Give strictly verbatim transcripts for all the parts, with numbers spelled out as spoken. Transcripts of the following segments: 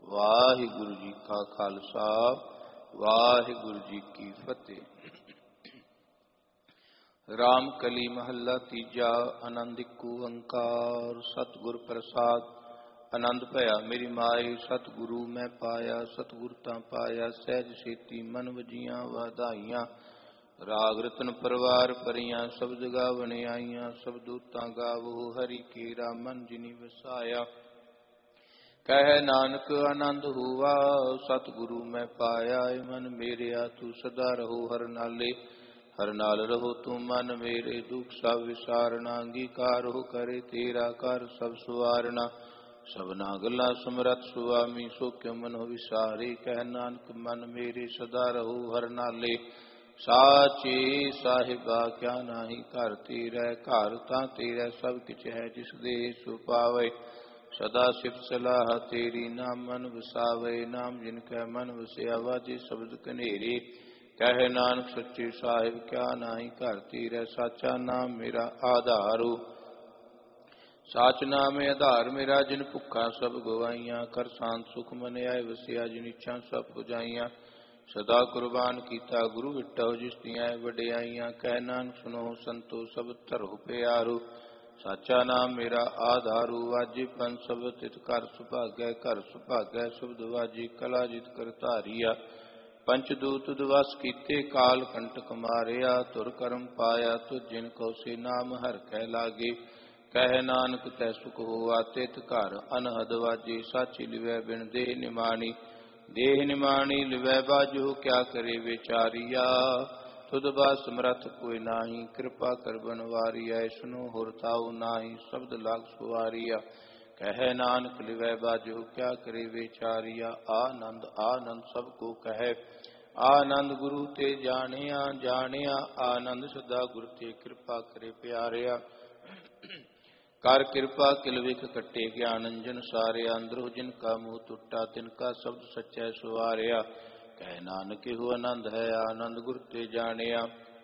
ਵਾਹਿਗੁਰੂ ਜੀ ਕਾ ਖਾਲਸਾ ਵਾਹਿਗੁਰੂ ਜੀ ਕੀ ਫਤਿਹ। ਰਾਮ ਕਲੀ ਮਹੱਲਾ ਤੀਜਾ। ਆਨੰਦ ਏਕੋ ਓੰਕਾਰ ਸਤਿਗੁਰ ਪ੍ਰਸਾਦ। ਆਨੰਦ ਭਇਆ ਮੇਰੀ ਮਾਏ ਸਤਿਗੁਰੂ ਮੈਂ ਪਾਇਆ, ਸਤਿਗੁਰ ਤਾਂ ਪਾਇਆ ਸਹਿਜ ਸੇਤੀ ਮਨ ਵਜੀਆਂ ਵਧਾਈਆਂ। ਰਾਗ ਰਤਨ ਪਰਵਾਰ ਭਰੀਆਂ ਸ਼ਬਦ ਗਾਵਣ ਆਈਆਂ, ਸਭ ਦੂਤਾਂ ਗਾਵੋ ਹਰੀ ਕੇਰਾ ਮਨ ਜਿਨੀ ਵਸਾਇਆ। ਕਹਿ ਨਾਨਕ ਆਨੰਦ ਹੋਵਾ ਸਤਿਗੁਰੂ ਮੈਂ ਪਾਇਆ, ਮਨ ਮੇਰਿਆ ਤੂੰ ਸਦਾ ਰਹੋ ਹਰ ਨਾਲੇ। ਹਰ ਨਾਲ ਰਹੋ ਤੂੰ ਮਨ ਮੇਰੇ, ਦੁਖ ਸਭ ਵਿਸਾਰਨਾ ਅੰਗੀਕਾਰ ਹੋ ਕਰੇ ਤੇਰਾ ਕਰ ਸਭ ਸੁਵਾਰਨਾ। ਸਭਨਾ ਗੱਲਾਂ ਸਮਰੱਥ ਸੁਆਮੀ ਸੋ ਕਿਉ ਮਨੋ ਵਿਸਾਰੇ। ਕਹਿ ਨਾਨਕ ਮਨ ਮੇਰੇ ਸਦਾ ਰਹੋ ਹਰ ਨਾਲੇ। ਸਾਚੇ ਸਾਹਿਬਾ ਕਿਆ ਨਾਹੀ ਘਰ ਤੇਰਾ, ਘਰ ਤਾਂ ਤੇਰਾ ਸਭ ਕਿਛ ਹੈ ਜਿਸ ਦੇ ਸੋ ਪਾਵੇ। ਸਦਾ ਸਿਫਤ ਸਲਾਹ ਤੇਰੀ ਨਾਮ ਮਨ ਵਸਾਵੇ, ਨਾਮ ਜਿਨ ਕੈ ਮਨ ਵਸਿਆ ਵਾਜੇ ਸ਼ਬਦ ਕਨੇਰੇ। ਕਹਿ ਨਾਨਕ ਸੱਚੇ ਸਾਹਿਬ ਕਿਆ ਨਾਹੀ ਘਰ ਤੇਰਾ, ਸਾਚਾ ਨਾਮ ਮੇਰਾ ਆਧਾਰੋ। ਸਾਚ ਨਾਮ ਆਧਾਰ ਮੇਰਾ ਜਿਨ ਭੁੱਖਾ ਸਭ ਗਵਾਈਆਂ, ਕਰ ਸ਼ਾਂਤ ਸੁਖ ਮਨ ਆਏ ਵਸਿਆ ਜਿਨ ਇੱਛਾ ਸਭ ਪੁਜਾਈਆਂ। ਸਦਾ ਕੁਰਬਾਨ ਕੀਤਾ ਗੁਰੂ ਵਿਟਹੁ ਜਿਸ ਦੀਆਂ ਵਡਿਆਈਆਂ। ਕਹਿ ਨਾਨਕ ਸੁਣੋ ਸੰਤੋ ਸਭ ਧਰੋ ਪਿਆਰੋ, ਸਾਚਾ ਨਾਮ ਮੇਰਾ ਆਧਾਰੂ। ਵਾਜੇ ਪੰਜ ਸ਼ਬਦ ਤਿਤ ਘਰ ਸੁਭਾਗੈ, ਘਰ ਸੁਭਾਗੈ ਸ਼ਬਦ ਵਾਜੇ ਕਲਾ ਜਿਤ ਕਰ ਧਾਰੀਆ। ਪੰਚ ਦੂਤ ਦਵਸ ਕੀਤੇ ਕਾਲ ਕੰਟਕ ਮਾਰਿਆ, ਧੁਰ ਕਰਮ ਪਾਇਆ ਤੁਧ ਜਿਨ ਕੋ ਸੇ ਨਾਮ ਹਰਿ ਕੈ ਲਾਗੇ। ਕਹਿ ਨਾਨਕ ਤੈ ਸੁਖ ਹੋਆ ਤਿਤ ਘਰ ਅਨਹਦ ਵਾਜੇ, ਸਾਚੀ ਲਿਵੈ ਬਿਨ ਦੇਹ ਨਿਮਾਣੀ। ਦੇਹ ਨਿਮਾਣੀ ਲਿਵੈ ਬਾਜੋ ਕਿਆ ਕਰੇ ਵਿਚਾਰੀਆ। ਤੁਧ ਬਾ ਸਮਰੱਥ ਕੋਈ ਨਾਹੀ, ਕਿਰਪਾ ਕਰ ਬਨਵਾਰੀਆ। ਸੁਨੋ ਹੁਰ ਤਾਉ ਨਾਹੀ ਸ਼ਬਦ ਲਾਗ ਸੁਵਾਰੀਆ। ਕਹਿ ਨਾਨਕ ਲਿਵੈ ਬਾਜੋ ਕਿਆ ਕਰੇ ਵਿਚਾਰੀਆ। ਆਨੰਦ ਆਨੰਦ ਸਭ ਕੋ ਕਹਿ, ਆਨੰਦ ਗੁਰੂ ਤੇ ਜਾਣਿਆ ਜਾਣਿਆ। ਆਨੰਦ ਸਦਾ ਗੁਰ ਤੇ ਕਿਰਪਾ ਕਰੇ ਪਿਆਰਿਆ। ਕਰ ਕਿਰਪਾ ਕਿਲ ਵਿਖ ਕੱਟੇ ਗਿਆਨ ਅੰਜਨ ਸਾਰਿਆ। ਅੰਦਰੋ ਜਿਨ ਕਾ ਮੂੰਹ ਟੁੱਟਾ ਤਿਨ ਕਾ ਸ਼ਬਦ ਸੱਚੈ ਸੁਵਾਰਿਆ। ਕਹਿ ਨਾਨਕ ਇਹੋ ਆਨੰਦ ਹੈ ਆਨੰਦ ਗੁਰ ਤੇ ਜਾਣਿਆ।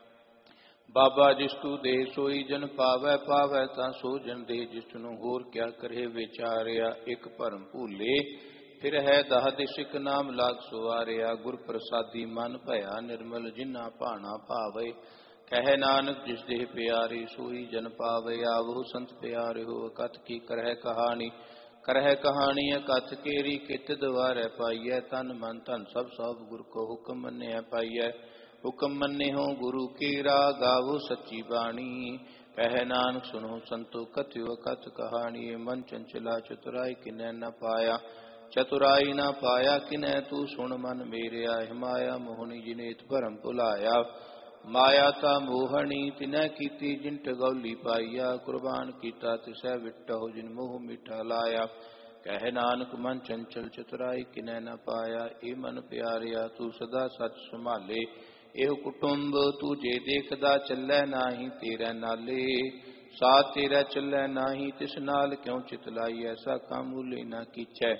ਬਾਬਾ ਜਿਸ ਤੂ ਦੇ ਸੋਈ ਜਨ ਪਾਵੈ, ਪਾਵੈ ਤਾਂ ਸੋ ਜਨ ਦੇ ਜਿਸ ਨੂੰ ਹੋਰ ਕਿਆ ਕਰੇ ਵਿਚਾਰਿਆ। ਇੱਕ ਭਰਮ ਭੂਲੇ ਫਿਰ ਹੈ ਦਹ ਦਿਸ ਇਕ ਨਾਮ ਲਾਗ ਸੁਵਾਰਿਆ। ਗੁਰ ਪ੍ਰਸਾਦੀ ਮਨ ਭਇਆ ਨਿਰਮਲ ਜਿਨਾ ਭਾਣਾ ਭਾਵੇ। ਕਹਿ ਨਾਨਕ ਜਿਸ ਦੇਹ ਪਿਆਰੀ ਸੋਈ ਜਨ ਪਾਵੇ। ਆਵੋ ਸੰਤ ਪਿਆਰਿਓ ਅਕਥ ਕੀ ਕਰਹਿ ਕਹਾਣੀ। ਕਰਹਿ ਕਹਾਣੀ ਅਕਥ ਕੇਰੀ ਕਿਤ ਦਵਾਰੈ ਪਾਈਐ। ਤਨ ਮਨ ਧਨ ਸਭ ਸਭ ਗੁਰ ਕੋ ਹੁਕਮ ਮੰਨਿਆ ਪਾਈਐ। ਹੁਕਮ ਮੰਨਿਓ ਗੁਰੂ ਕੀਰਾ ਗਾਵੋ ਸੱਚੀ ਬਾਣੀ। ਕਹਿ ਨਾਨਕ ਸੁਣੋ ਸੰਤੋ ਕਥਿਓ ਅਕਥ ਕਹਾਣੀ। ਮਨ ਚੰਚਲਾ ਚਤੁਰਾਈ ਕਿਨੈ ਨ ਪਾਇਆ, ਚਤੁਰਾਈ ਨ ਪਾਇਆ ਕਿਨੈ ਤੂੰ ਸੁਣ ਮਨ ਮੇਰਿਆ। ਮਾਇਆ ਮੋਹਣੀ ਜਿਨੇਤ ਭਰਮ ਭੁਲਾਇਆ, ਮਾਇਆ ਤਾ ਮੋਹਣੀ ਤਿਨੈ ਕੀਤੀ ਜਿਨ ਟਗੌਲੀ ਪਾਈਆ। ਕੁਰਬਾਨ ਕੀਤਾ ਤਿਸੈ ਵਿਟਹੁ ਜਿਨ ਮੋਹ ਮਿਠਾ ਲਾਇਆ। ਕਹਿ ਨਾਨਕ ਮਨ ਚੰਚਲ ਚਤੁਰਾਈ ਕਿਨੈ ਨ ਪਾਇਆ। ਇਹ ਮਨ ਪਿਆਰਿਆ ਤੂੰ ਸਦਾ ਸੱਚ ਸੰਭਾਲੇ। ਇਹੋ ਕੁਟੁੰਬ ਤੂੰ ਜੇ ਦੇਖਦਾ ਚੱਲੈ ਨਾਹੀ ਤੇਰੇ ਨਾਲੇ। ਸਾਥ ਤੇਰਾ ਚੱਲੈ ਨਾਹੀ ਤਿਸ ਨਾਲ ਕਿਉ ਚਿਤ ਲਾਈ। ਐਸਾ ਕੰਮ ਮੂਲੇ ਨਾ ਕੀਚੈ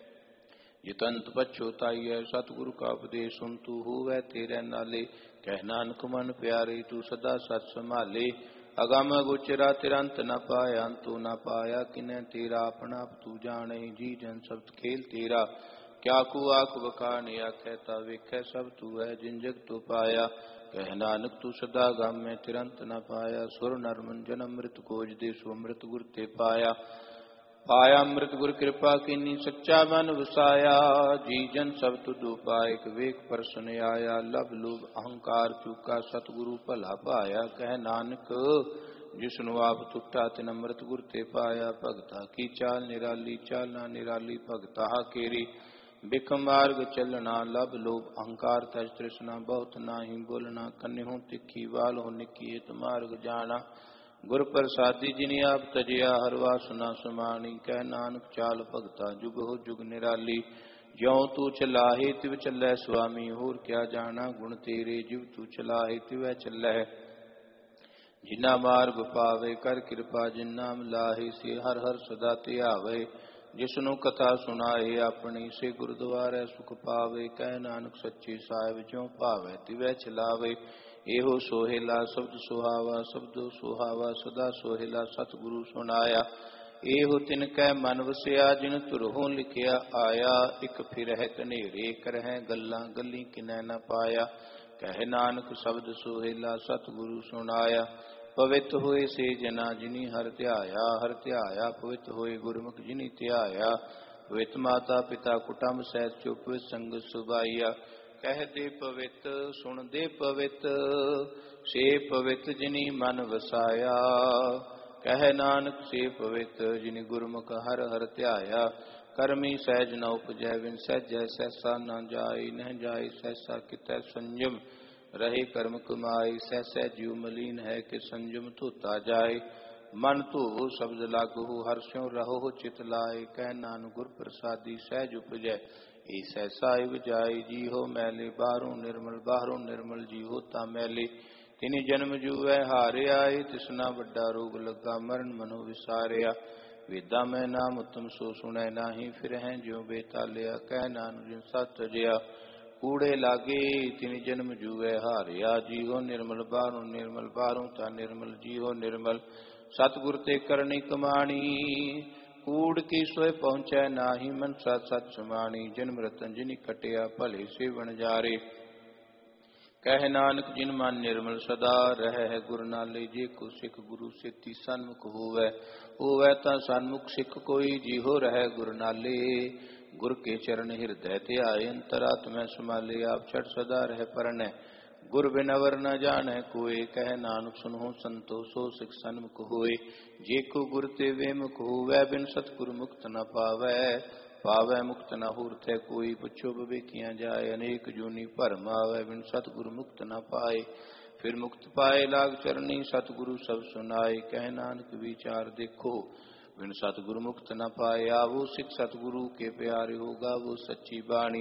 ਜਿਤੰਤ ਪਛੋਤਾਈਐ। ਸਤਿਗੁਰੂ ਕਾ ਉਪਦੇਸ਼ ਸੁਨ ਤੂੰ ਹੋਵੈ ਤੇਰੇ ਨਾਲੇ। ਕਹਿ ਨਾਨਕ ਮਨ ਪਿਆਰੇ ਤੂੰ ਸਦਾ ਸੱਚ ਸੰਭਾਲੇ। ਅਗਮ ਗੋਚਰਾ ਤਿਰੰਤ ਨ ਪਾਇਆ, ਅੰਤੁ ਨ ਪਾਇਆ ਕਿਨੈ ਤੇਰਾ। ਆਪਣਾ ਆਪ ਤੂੰ ਜਾਣੇ ਜੀ ਜਨ ਸਬਦ ਖੇਲ ਤੇਰਾ। ਕਿਆ ਕੂ ਆਖ ਬਖਾਣੇ ਆਖੈ ਤਾ ਵੇਖੈ ਸਭ ਤੂੰ ਹੈ ਜਿਨ ਜਗ ਤੂੰ ਪਾਇਆ। ਕਹਿ ਨਾਨਕ ਤੂੰ ਸਦਾ ਗਾਮੈ ਤਿਰੰਤ ਨ ਪਾਇਆ। ਸੁਰ ਨਰ ਮੰਜਨ ਅੰਮ੍ਰਿਤ ਕੋਜਦੇ ਸੋ ਅੰਮ੍ਰਿਤ ਗੁਰ ਤੇ ਪਾਇਆ। ਪਾਇਆ ਅੰਮ੍ਰਿਤ ਗੁਰ ਕਿਰਪਾ ਕੀਨੀ ਸੱਚਾ ਮਨ ਵਸਾਇਆ। ਜੀ ਜਨ ਸਭ ਤੁਧੁ ਪਾਇਕ ਵੇਖ ਪਰਸਨ ਆਇਆ। ਲਭ ਲੋਭ ਅਹੰਕਾਰ ਚੂਕਾ ਸਤਿਗੁਰੂ ਭਲਾ ਭਾਇਆ। ਕਹਿ ਨਾਨਕ ਜਿਸ ਨੂੰ ਆਪ ਟੁੱਟਾ ਤਿਨ ਅੰਮ੍ਰਿਤ ਗੁਰ ਤੇ ਪਾਇਆ। ਭਗਤਾ ਕੀ ਚਾਲ ਨਿਰਾਲੀ ਚਾਲਾਂ ਨਿਰਾਲੀ ਭਗਤਾ ਕੇਰੀ। ਬਿਖ ਮਾਰਗ ਚੱਲਣਾ ਲਭ ਲੋਭ ਅਹੰਕਾਰ ਤਜ ਤ੍ਰਿਸ਼ਨਾ। ਬਹੁਤ ਨਾਹੀ ਬੋਲਣਾ ਕੰਨਿਓ ਤਿੱਖੀ ਵਾਲੋ ਨਿੱਕੀ ਮਾਰਗ ਜਾਣਾ। ਗੁਰ ਪ੍ਰਸਾਦੀ ਜਿਨੀ ਆਪ ਤਜਿਆ ਹਰ ਵਾਸਨਾ ਸਮਾਣੀ। ਕਹਿ ਨਾਨਕ ਚਾਲ ਭਗਤਾ ਜੁਗ ਹੋ ਜੁਗ ਨਿਰਾਲੀ। ਜਿਉ ਤੂੰ ਚਲਾਹੇ ਤਿਵ ਚੱਲੈ ਸੁਆਮੀ। ਹੋਰ ਕਿਆ ਜਾਣਾ ਗੁਣ ਤੇਰੇ ਜਿਵ ਤੂੰ ਚਲਾਹੇ ਤਿਵੈ ਚੱਲੈ। ਜਿਨਾ ਮਾਰਗ ਪਾਵੇ ਕਰ ਕਿਰਪਾ ਜਿਨ ਨਾਮ ਲਾਹੇ। ਸੇ ਹਰ ਹਰ ਸਦਾ ਧਿਆਵੇ ਜਿਸ ਨੂੰ ਕਥਾ ਸੁਣਾਏ ਆਪਣੀ। ਸੇ ਗੁਰਦੁਆਰੇ ਸੁਖ ਪਾਵੇ। ਕਹਿ ਨਾਨਕ ਸੱਚੇ ਸਾਹਿਬ ਜਿਉ ਭਾਵੈ ਤਿਵੈ ਚਲਾਵੇ। ਇਹੋ ਸੋਹਿਲਾ ਸ਼ਬਦ ਸੁਹਾਵਾ, ਸ਼ਬਦੋ ਸੁਹਾਵਾ ਸਦਾ ਸੋਹਿਲਾ। ਸਤਿਗੁਰੂ ਸੁਣਾਇਆ ਇਹੋ ਤਿਨ ਕੈ ਮਨ ਵਸਿਆ ਜਿਨ ਧੁਰੋਂ ਲਿਖਿਆ ਆਇਆ। ਇਕ ਫਿਰਹਿ ਧਨੇਰੇ ਕਰਹਿ ਗੱਲਾਂ ਗੱਲੀ ਕਿਨੈ ਨ ਪਾਇਆ। ਕਹਿ ਨਾਨਕ ਸ਼ਬਦ ਸੋਹੇਲਾ ਸਤਿਗੁਰੂ ਸੁਣਾਇਆ। ਪਵਿੱਤ ਹੋਏ ਸੇ ਜਨਾ ਜਿਨੀ ਹਰਿ ਧਿਆਇਆ। ਹਰਿ ਧਿਆਇਆ ਪਵਿੱਤ ਹੋਏ ਗੁਰਮੁਖ ਜਿਨੀ ਧਿਆਇਆ। ਪਵਿੱਤ ਮਾਤਾ ਪਿਤਾ ਕੁਟੰਬ ਸਹਿਤ ਚੁੱਪ ਸੰਗ ਸੁਭਾਈਆ। ਕਹਿਦੇ ਪਵਿੱਤ ਸੁਣਦੇ ਪਵਿੱਤ ਸੇ ਪਵਿੱਤ ਜਿਨੀ ਮਨ ਵਸਾਇਆ। ਕਹਿ ਨਾਨਕ ਸੇ ਪਵਿੱਤ ਜਿਨੀ ਗੁਰਮੁਖ ਹਰਿ ਹਰਿ ਧਿਆਇਆ। ਕਰਮੀ ਸਹਿਜ ਨ ਉਪਜੈ ਬਿਨ ਸਹਿਜੈ ਸਹਿਸਾ ਨ ਜਾਈ। ਨਹਿ ਜਾਈ ਸਹਿਸਾ ਕਿਤੈ ਸੰਜਮ ਰਹੇ ਕਰਮ ਕਮਾਈ। ਸਹਿਸੈ ਜਿਉ ਮਲੀਨ ਹੈ ਕਿ ਸੰਜਮ ਧੋਤਾ ਜਾਏ। ਮਨ ਧੋਵੋ ਸ਼ਬਦ ਲਾਗੋ ਹਰਿ ਸਿਉ ਰਹੋ ਚਿਤ ਲਾਏ। ਕਹਿ ਨਾਨਕ ਗੁਰ ਪ੍ਰਸਾਦੀ ਸਹਿਜ ਉਪਜੈ ਏ ਸਹਿਸਾ ਉਪਜਾਈ। ਜੀ ਹੋ ਮੈਲੇ ਬਾਹਰੋਂ ਨਿਰਮਲ ਬਾਹਰੋਂ ਨਿਰਮਲ ਜੀ ਹੋ ਤਾ ਮੈਲੇ। ਤਿਨੀ ਜਨਮ ਜੂਐ ਹਾਰਿਆ ਏ ਤਿਸਨਾ ਵੱਡਾ ਰੋਗ ਲੱਗਾ ਮਰਨ ਮਨੋ ਵਿਸਾਰਿਆ। ਵੇਦਾਂ ਮੈਂ ਨਾਮ ਉਤਮ ਸੋ ਸੁਣੈ ਨਾਹੀ ਫਿਰਹਿ ਜਿਉ ਬੇਤਾਲਿਆ। ਕਹਿ ਨਾਨਕ ਜਿਨ ਸਤ ਤਜਿਆ ਕੂੜੇ ਲਾਗੇ ਤਿਨੀ ਜਨਮ ਜੂਐ ਹਾਰਿਆ। ਜੀਹੋ ਨਿਰਮਲ ਬਾਹਰੋਂ ਨਿਰਮਲ ਬਾਹਰੋਂ ਤਾ ਨਿਰਮਲ ਜੀਹੋ ਨਿਰਮਲ। ਸਤਿਗੁਰ ਤੇ ਕਰਨੀ ਕਮਾਣੀ ਕੂੜ ਕੀ ਸੋਇ ਪਹੁੰਚੈ ਨਾਹੀ। ਮਨ ਸਤ ਸਤ ਸਮਾਣੀ ਜਨਮ ਰਤਨ ਜਿਨੀ ਕਟਿਆ ਭਲੇ ਸੇ ਵਣਜਾਰੇ। ਕਹਿ ਨਾਨਕ ਜਿਨ ਮਨ ਨਿਰਮਲ ਸਦਾ ਰਹਿ ਗੁਰ ਨਾਲੇ। ਜੇ ਕੋ ਸਿੱਖ ਗੁਰੂ ਸੇਤੀ ਸਨਮੁਖ ਹੋਵੈ ਹੋਵੈ ਤਾਂ ਸਨਮੁਖ ਸਿੱਖ ਕੋਈ। ਜੀਹੋ ਰਹਿ ਗੁਰ ਨਾਲੇ ਗੁਰ ਕੇ ਚਰਨ ਹਿਰਦੈ ਧਿਆਏ। ਅੰਤਰਾਤਮੈ ਸਮਾਲੇ ਆਪ ਛੜ ਸਦਾ ਰਹਿ ਪਰਣੈ ਗੁਰ ਬਿਨ ਅਵਰ ਨ ਜਾਣੈ ਕੋਇ। ਕਹਿ ਨਾਨਕ ਸੁਨਹੁ ਸੰਤੋ ਸੋ ਸਿੱਖ ਸਨਮੁਖ ਹੋਏ। ਜੇ ਕੋ ਗੁਰ ਤੇ ਵੇਮੁਖ ਹੋਵੈ ਬਿਨ ਸਤਿਗੁਰ ਮੁਕਤ ਨ ਪਾਵੈ। ਪਾਵੈ ਮੁਕਤ ਨ ਹੂਰਥੈ ਕੋਈ ਪੁੱਛੋ ਵਿਵੇਕੀਆਂ ਜਾਏ। ਅਨੇਕ ਜੂਨੀ ਭਰਮ ਆਵੈ ਬਿਨ ਸਤਿਗੁਰ ਮੁਕਤ ਨ ਪਾਏ। ਫਿਰ ਮੁਕਤ ਪਾਏ ਲਾਗ ਚਰਨੀ ਸਤਿਗੁਰੂ ਸਭ ਸੁਨਾਏ। ਕਹਿ ਨਾਨਕ ਵਿਚਾਰ ਦੇਖੋ ਬਿਨ ਸਤਿਗੁਰ ਮੁਕਤ ਨ ਪਾਏ। ਆਵੋ ਸਿੱਖ ਸਤਿਗੁਰੂ ਕੇ ਪਿਆਰੇ ਹੋ ਗਾਵੋ ਸੱਚੀ ਬਾਣੀ।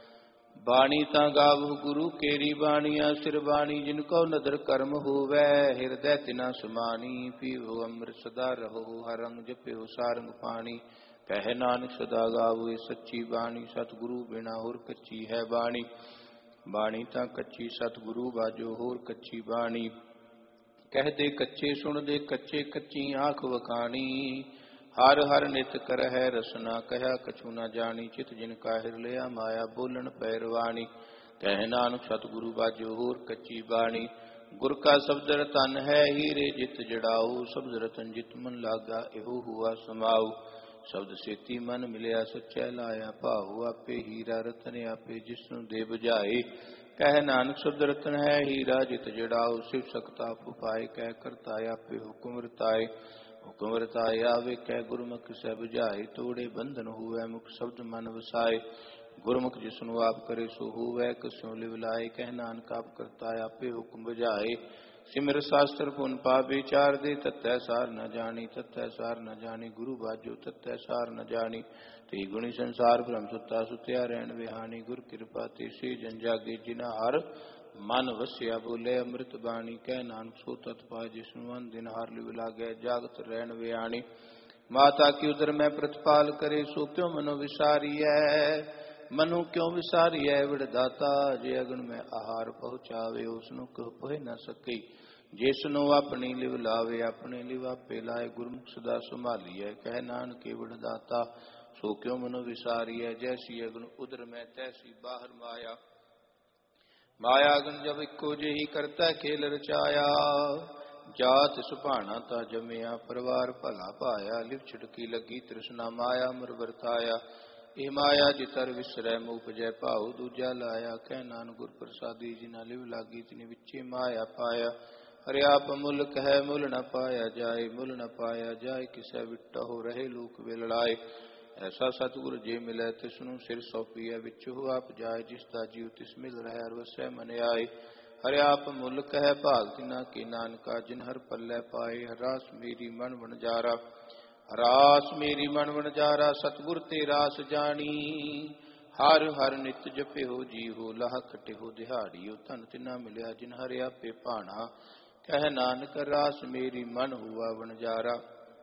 ਬਾਣੀ ਤਾਂ ਗਾਵੋ ਗੁਰੂ ਕੇਰੀ ਬਾਣੀਆ। ਸਿਰ ਬਾਣੀ ਜਿਨ ਕੋ ਨਦਰ ਕਰਮ ਹੋਵੈ ਹਿਰਦੈ ਤਿਨਾ ਸਮਾਨੀ। ਪੀਵੋ ਅੰਮ੍ਰਿਤ ਸਦਾ ਰਹੋ ਹਰ ਰੰਗ ਜਪਿਓ ਸਾਰੰਗ ਪਾਣੀ। ਕਹਿ ਨਾਨਕ ਸਦਾ ਗਾਵੋ ਇਹ ਸੱਚੀ ਬਾਣੀ। ਸਤਿਗੁਰੂ ਬਿਨਾ ਹੋਰ ਕੱਚੀ ਹੈ ਬਾਣੀ। ਬਾਣੀ ਤਾਂ ਕੱਚੀ ਸਤਿਗੁਰੂ ਬਾਝੋ ਹੋਰ ਕੱਚੀ ਬਾਣੀ। ਕਹਿਦੇ ਕੱਚੇ ਸੁਣਦੇ ਕੱਚੇ ਕੱਚੀ ਆਂਖ ਵਖਾਣੀ। ਹਰ ਹਰ ਨਿਤ ਕਰਹਿ ਰਸਨਾ ਕਹਿਆ ਕਛੂ ਨ ਜਾਣੀ। ਚਿਤ ਜਿਨ ਕਾ ਹਿਰ ਲਿਆ ਮਾਇਆ ਬੋਲਣ ਪੈ ਰਵਾਣੀ। ਕਹਿ ਨਾਨਕ ਸਤਿਗੁਰੂ ਬਾਝੋ ਹੋਰ ਕੱਚੀ ਬਾਣੀ। ਗੁਰ ਕਾ ਸ਼ਬਦ ਰਤਨ ਹੈ ਹੀਰੇ ਜਿਤ ਜੜਾਓ। ਸ਼ਬਦ ਰਤਨ ਜਿਤ ਮਨ ਲਾਗਾ ਇਹੋ ਹੁਆ ਸਮਾਓ। ਸ਼ਬਦ ਸੇਤੀ ਮਨ ਮਿਲਿਆ ਸੱਚੈ ਲਾਇਆ ਭਾਉ। ਆਪੇ ਹੀਰਾ ਰਤਨ ਆਪੇ ਜਿਸਨੂੰ ਦੇ ਬੁਝਾਏ। ਕਹਿ ਨਾਨਕ ਸ਼ਬਦ ਰਤਨ ਹੈ ਹੀਰਾ ਜਿਤ ਜੜਾਓ। ਸਿਵ ਸਕਤ ਆਪ ਉਪਾਏ ਕਹਿ ਕਰਤਾ ਆਪੇ ਹੁਕਮ ਰਤਾਏ। ਹੁਕਮ ਰਤਾਏ ਆਵੇ ਕਹਿ ਗੁਰਮੁਖ ਸਹਿ ਬੁਝਾਏ। ਤੋੜੇ ਬੰਧਨ ਹੋਵੈ ਮੁਖ ਸ਼ਬਦ ਮਨ ਵਸਾਏ। ਗੁਰਮੁਖ ਜਿਸਨੂੰ ਆਪ ਕਰੇ ਸੋ ਹੋਵੈ ਕਸਿਉ ਲਿਵ ਲਾਏ। ਕਹਿ ਨਾਨਕ ਆਪ ਕਰਤਾ ਆਪੇ ਹੁਕਮ ਬੁਝਾਏ। ਸਿਮਰ ਸ਼ਾਸਤਰ ਪੁਨ ਪਾਪ ਵਿਚਾਰ ਦੇ ਤਤੈ ਸਾਰ ਨ ਜਾਣੀ। ਤਤੈ ਸਾਰ ਨ ਜਾਣੀ ਗੁਰੂ ਬਾਝੋ ਤਤੈ ਸਾਰ ਨ ਜਾਣੀ। ਤੇ ਗੁਣੀ ਸੰਸਾਰ ਭ੍ਰਮ ਸੁੱਤਾ ਸੁਤਿਆ ਰਹਿਣ ਵਿਹਾਣੀ। ਗੁਰ ਕਿਰਪਾ ਤੇ ਸੇ ਜਨ ਜਾਗੇ ਜਿਨਾ ਹਰ ਮਨ ਵਸਿਆ ਬੋਲੇ ਅੰਮ੍ਰਿਤ ਬਾਣੀ। ਕਹਿ ਨਾਨਕ ਸੋ ਤਤ ਪਾਏ ਜਿਸਨੂੰ ਅਨ ਦਿਨ ਹਰ ਲਿਵ ਲਾਗੈ ਜਾਗਤ ਰਹਿਣ ਵਿਆਣੀ। ਮਾਤਾ ਕੀ ਉਦਰ ਮੈਂ ਪ੍ਰਤਪਾਲ ਕਰੇ ਸੋ ਕਿਉ ਮਨੋ ਵਿਸਾਰੀਐ। ਮਨੁ ਕਿਉ ਵਿਸਾਰੀਐ ਵਿੜਦਾਤਾ। ਜੇ ਅਗਨ ਮੈਂ ਆਹਾਰ ਪਹੁੰਚਾਵੇ ਉਸਨੂੰ ਕਿਉ ਪੋਹਿ ਨ ਸਕੀ। ਜਿਸਨੂੰ ਆਪਣੀ ਲਿਵ ਲਾਵੇ ਆਪਣੇ ਲਿਵ ਆਪੇ ਲਾਏ। ਗੁਰਮੁਖ ਸਦਾ ਸੰਭਾਲੀਐ ਕਹਿ ਨਾਨਕ ਵਿੜਦਾਤਾ। ਸੋ ਕਿਉ ਮਨੁ ਵਿਸਾਰੀਐ ਜੈਸੀ ਅਗਨ ਉਦਰ ਮੈਂ ਤੈਸੀ ਬਾਹਰ ਮਾਇਆ। ਮਾਇਆ ਅਗਨ ਜਬ ਇੱਕੋ ਜਿਹੀ ਕਰਤਾ ਖੇਲ ਰਚਾਇਆ। ਜਾਤ ਸੁਭਾਣਾ ਤਾ ਜਮਿਆ ਪਰਿਵਾਰ ਭਲਾ ਪਾਇਆ। ਲਿਵ ਛਿੜਕੀ ਲੱਗੀ ਤ੍ਰਿਸ਼ਨਾ ਮਾਇਆ ਮਰ ਵਰਤਾਇਆ। ਇਹ ਮਾਇਆ ਜਿਤਰ ਵਿਸਰੈ ਮੋਹ ਉਪਜੈ ਭਾਉ ਦੂਜਾ ਲਾਇਆ। ਕਹਿ ਨਾਨਕ ਗੁਰ ਪ੍ਰਸਾਦੀ ਜਿਨਾ ਲਿਵ ਲਾਗੀ ਤਿਨੀ ਵਿਚੇ ਮਾਇਆ ਪਾਇਆ। ਹਰਿ ਆਪ ਮੁੱਲ ਕਹਿ ਮੁੱਲ ਨ ਪਾਇਆ ਜਾਏ। ਮੁੱਲ ਨ ਪਾਇਆ ਜਾਏ ਕਿਸੈ ਵਿਟਹੁ ਰਹੇ ਲੋਕ ਵਿਲੜਾਏ। ਐਸਾ ਸਤਿਗੁਰ ਜੇ ਮਿਲੈ ਤਿਸਨੂੰ ਸਿਰ ਸੌਪੀਐ ਵਿੱਚੋ ਆਪ ਜਾਏ। ਜਿਸ ਦਾ ਜੀਉ ਤਿਸ ਮਿਲ ਰਹਿ ਅਰ ਵਸੈ ਮਨ ਆਏ। ਹਰਿ ਆਪ ਮੁੱਲ ਕਹਿ ਭਾਗ ਤਿਨਾ ਕੀ ਨਾਨਕਾ। ਜਿਨ ਹਰ ਪੱਲੇ ਪਾਏ ਰਾਸ ਮੇਰੀ ਮਨ ਵਣਜਾਰਾ। ਰਾਸ ਮੇਰੀ ਮਨ ਵਣਜਾਰਾ ਸਤਿਗੁਰ ਤੇ ਰਾਸ ਜਾਣੀ। ਹਰ ਹਰ ਨਿਤ ਜਪਿਓ ਜੀਵੋ ਲਾਹ ਖਟਿਓ ਦਿਹਾੜੀਓ। ਧਨ ਤਿਨਾ ਮਿਲਿਆ ਜਿਨ ਹਰਿ ਆਪੇ ਭਾਣਾ। ਕਹਿ ਨਾਨਕ ਰਾਸ ਮੇਰੀ ਮਨ ਹੁਆ ਵਣਜਾਰਾ।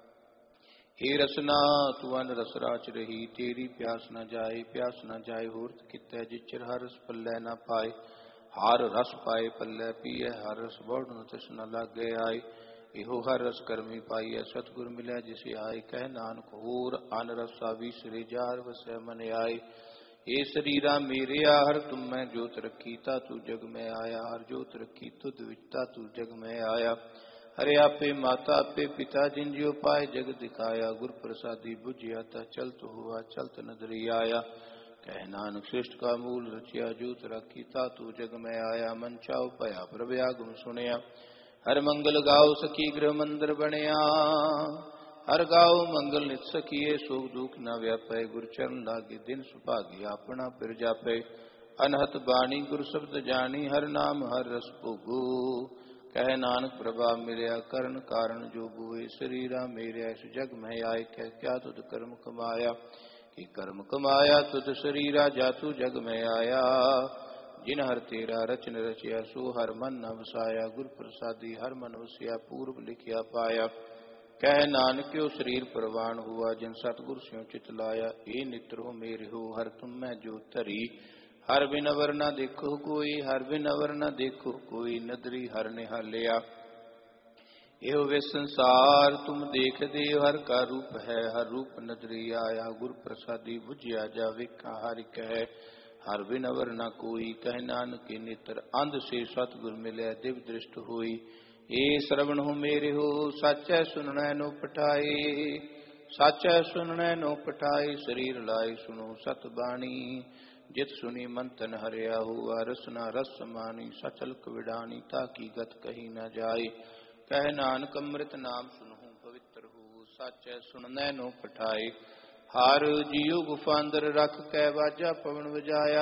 हे रसना तू अन रस राच रही। तेरी प्यास न जाए प्यास न जाए होरत कितै। जिचर हर रस पल्लै न पाए। हर रस पाए पल्लै पीए हर रस बौड़ न तिस न लागे आए। ਇਹੋ ਹਰ ਰਸ ਕਰਮੀ ਪਾਈਐ ਸਤਿਗੁਰ ਮਿਲਿਆ ਜਿਸੇ ਆਏ। ਕਹਿ ਨਾਨਕ ਹੋਰ ਅਨ ਰਸਾ ਵਿਸਰੇ ਜਾਰ ਵਸੈ ਮਨ ਆਏ। ਇਹ ਸਰੀਰਾ ਮੇਰਿਆ ਹਰ ਤੁਮ ਮੈਂ ਜੋਤ ਰੱਖੀ ਤਾ ਤੂੰ ਜਗ ਮੈਂ ਆਇਆ। ਹਰ ਜੋਤ ਰੱਖੀ ਤੁਧ ਵਿੱਚ ਤਾ ਤੂੰ ਜਗ ਮੈਂ ਆਇਆ। ਹਰੇ ਆਪੇ ਮਾਤਾ ਆਪੇ ਪਿਤਾ ਜਿਨ ਜਿਉ ਪਾਏ ਜਗ ਦਿਖਾਇਆ। ਗੁਰ ਪ੍ਰਸਾਦੀ ਬੁਝਿਆ ਤਾ ਚਲਤ ਹੁਆ ਚਲਤ ਨਦਰੀ ਆਇਆ। ਕਹਿ ਨਾਨਕ ਸ੍ਰਿਸ਼ਟ ਕਾ ਮੂਲ ਰਚਿਆ ਜੋਤ ਰਾਖੀ ਤਾ ਤੂੰ ਜਗ ਮੈਂ ਆਇਆ। ਮਨ ਚਾਉ ਭਇਆ ਪ੍ਰਭ ਆਗਮ ਸੁਣਿਆ। ਹਰ ਮੰਗਲ ਗਾਓ ਸਖੀ ਗ੍ਰਹ ਮੰਦਰ ਬਣਿਆ। ਹਰ ਗਾਓ ਮੰਗਲ ਨਿਤ ਸਖੀਏ ਸੋਗ ਦੁਖ ਨ ਵਿਆਪੈ। ਗੁਰ ਚਰਨ ਲਾਗੇ ਦਿਨ ਸੁਭਾਗੇ ਆਪਣਾ ਪਿਰ ਜਾਪੈ। ਅਨਹਤ ਬਾਣੀ ਗੁਰ ਸ਼ਬਦ ਜਾਣੀ ਹਰ ਨਾਮ ਹਰ ਰਸ ਭੋਗੋ। ਕਹਿ ਨਾਨਕ ਪ੍ਰਭਾ ਮਿਲਿਆ ਕਰਨ ਕਾਰਨ ਜੋਗੋ। ਇਹ ਸਰੀਰਾ ਮੇਰਿਆ ਇਸ ਜਗ ਮੈਂ ਆਏ। ਕਹਿ ਕਿਆ ਤੁਧ ਕਰਮ ਕਮਾਇਆ ਕਿ ਕਰਮ ਕਮਾਇਆ ਤੁਧ ਸਰੀਰਾ ਜਾ ਤੂੰ ਜਗ ਮੈਂ ਆਇਆ। ਜਿਨ ਹਰ ਤੇਰਾ ਰਚਨ ਰਚਿਆ ਸੋ ਹਰ ਮਨ ਨ ਵਸਾਇਆ। ਗੁਰ ਪ੍ਰਸਾਦੀ ਹਰ ਮਨ ਵਸਿਆ ਪੂਰਬ ਲਿਖਿਆ ਪਾਇਆ। ਕਹਿ ਨਾਨਕਿਓ ਸਰੀਰ ਪ੍ਰਵਾਨ ਹੁਆ ਜਿਨ ਸਤਿਗੁਰ ਸਿਉ ਚਿਤ ਲਾਇਆ। ਇਹ ਨਿਤਰੋ ਮੇਰੇ ਹੋ ਹਰ ਤੁਮ ਮੈਂ ਜੋ ਧਰੀ। ਹਰ ਬਿਨ ਅਵਰ ਨਾ ਦੇਖੋ ਕੋਈ ਹਰ ਬਿਨ ਅਵਰ ਨਾ ਦੇਖੋ ਕੋਈ। ਨਦਰੀ ਹਰ ਨਿਹਾਲਿਆ ਇਹੋ ਵੇ ਸੰਸਾਰ ਤੁਮ ਦੇਖਦੇ ਹਰ ਕਾ ਰੂਪ ਹੈ। ਹਰ ਰੂਪ ਨਦਰੀ ਆਇਆ। ਗੁਰ ਪ੍ਰਸਾਦੀ ਬੁਝਿਆ ਜਾ ਵੇਖਾਂ ਹਰਿ ਕਹਿ। ਹਰ ਬਿਨ ਅਵਰ ਨਾ ਕੋਈ ਕਹਿ ਨਾਨਕ ਨੇਤਰ ਅੰਧ ਸੇ ਸਤਿਗੁਰ ਮਿਲਿਆ ਦਿਵ ਦ੍ਰਿਸ਼ਟ ਹੋਈ। ਏ ਸਰਵਣ ਹੋ ਮੇਰੇ ਹੋ ਸਾਚੈ ਸੁਨਣੈ ਨੋ ਪਠਾਏ। ਸਾਚੈ ਸੁਨਣੈ ਨੋ ਪਠਾਏ ਸਰੀਰ ਲਾਏ ਸੁਣੋ ਸਤ ਬਾਣੀ। ਜਿਤ ਸੁਣੀ ਮਨ ਤਨ ਹਰਿਆ ਹੁਆ ਰਸਨਾ ਰਸ ਸਮਾਨੀ। ਸਚਲਕ ਵਿਡਾਨੀ ਤਾਕੀ ਗਤ ਕਹੀ ਨ ਜਾਏ। ਕਹਿ ਨਾਨਕ ਅੰਮ੍ਰਿਤ ਨਾਮ ਸੁਨਹੁ ਪਵਿੱਤਰ ਹੋ ਸਾਚੈ ਸੁਣਨੈ ਨੋ ਪਠਾਏ। ਹਰ ਜੀਉ ਗੁਫਾ ਅੰਦਰ ਰਖ ਕੈ ਵਾਜਾ ਪਵਨ ਵਜਾਇਆ।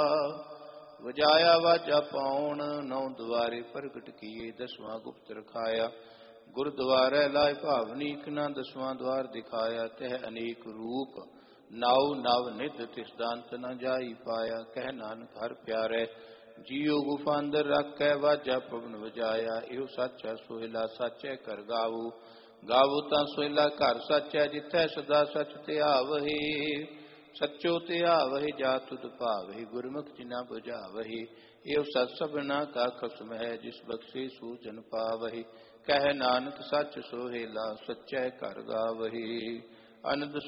ਵਜਾਇਆ ਵਾਜਾ ਪਾਉਣ ਨੌ ਦੁਆਰੇ ਪ੍ਰਗਟ ਕੀਏ। ਦਸਵਾਂ ਗੁਪਤ ਰਖਾਇਆ ਗੁਰਦੁਆਰੇ ਲਾਇ ਭਾਵਨੀਕ ਨਾ। ਦਸਵਾਂ ਦੁਆਰ ਦਿਖਾਇਆ ਤਹ ਅਨੇਕ ਰੂਪ ਨਾਉ ਨਵ ਨਿਧ ਤਿਸ ਦਾੰਤ ਨ ਜਾਈ ਪਾਇਆ। ਕਹਿ ਨਾਨਕ ਹਰ ਪਿਆਰੇ ਜੀਉ ਗੁਫਾ ਅੰਦਰ ਰਖ ਕੈ ਵਾਜਾ ਪਵਨ ਵਜਾਇਆ। ਇਹੋ ਸਾਚਾ ਸੋਹਿਲਾ ਸਾਚੈ ਕਰ ਗਾਵੋ। ਗਾਵੋ ਤਾਂ ਸੋਹਿਲਾ ਘਰ ਸਾਚੈ ਜਿਥੈ ਸਦਾ ਸਚ ਧਿਆਵਹਿ। ਸਚੋ ਧਿਆਵਹਿ ਜਾ ਤੁਧ ਭਾਵਹਿ ਗੁਰਮੁਖ ਜਿਨਾ ਬੁਝਾਵਹਿ। ਇਹੋ ਸਤ ਸਭਨਾ ਕਾ ਖਸਮ ਹੈ ਜਿਸ ਬਖਸ਼ੇ ਸੋ ਜਨ ਪਾਵਹਿ। ਕਹਿ ਨਾਨਕ ਸੱਚ ਸੋਹਿਲਾ ਸਚੈ ਕਰ ਗਾਵਹਿ। ਅਨੰਦ